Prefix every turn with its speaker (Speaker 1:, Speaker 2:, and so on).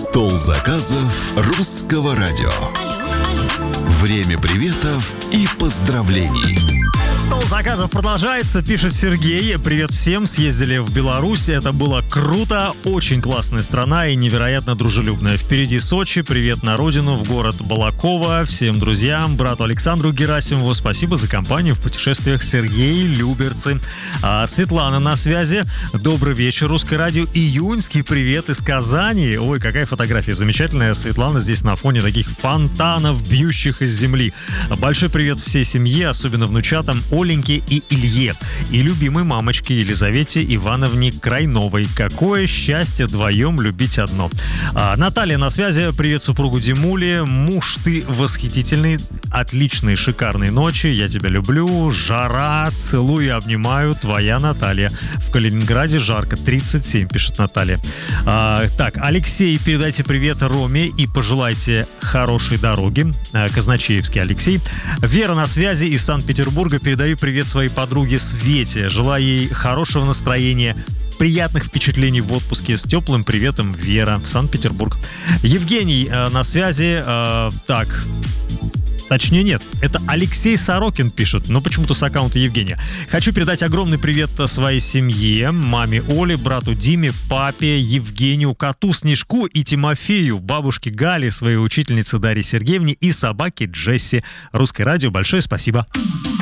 Speaker 1: Стол заказов русского радио. Время приветов и поздравлений.
Speaker 2: Стол заказов продолжается, пишет Сергей. Привет всем, съездили в Беларусь, это было круто, очень классная страна и невероятно дружелюбная. Впереди Сочи, привет на родину, в город Балаково, всем друзьям, брату Александру Герасимову, спасибо за компанию в путешествиях, Сергей, Люберцы. Светлана на связи, добрый вечер, Русское радио, июньский привет из Казани. Ой, какая фотография замечательная, Светлана здесь на фоне таких фонтанов, бьющих из земли. Большой привет всей семье, особенно внучатам Оленьке и Илье, и любимой мамочке Елизавете Ивановне Крайновой. Какое счастье вдвоем любить одно. Наталья на связи, привет супругу Димуле. Муж, ты восхитительный, отличные, шикарные ночи, я тебя люблю, жара, целую и обнимаю, твоя Наталья. В Калининграде жарко, 37, пишет Наталья. Так, Алексей, передайте привет Роме и пожелайте хорошей дороги. Казначеевский Алексей. Вера на связи из Санкт-Петербурга, передаю привет своей подруге Свете. Желаю ей хорошего настроения, приятных впечатлений в отпуске. С теплым приветом, Вера, Санкт-Петербург. Евгений на связи. Так... Точнее, нет, это Алексей Сорокин пишет, но почему-то с аккаунта Евгения. Хочу передать огромный привет своей семье, маме Оле, брату Диме, папе Евгению, коту Снежку и Тимофею, бабушке Гале, своей учительнице Дарье Сергеевне и собаке Джесси. Русское радио, большое спасибо.